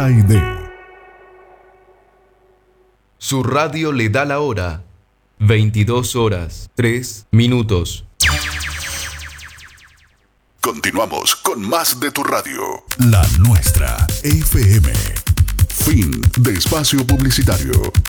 A y D. Su radio le da la hora. 22 horas, 3 minutos. Continuamos con más de tu radio. La nuestra, FM. Fin de espacio publicitario.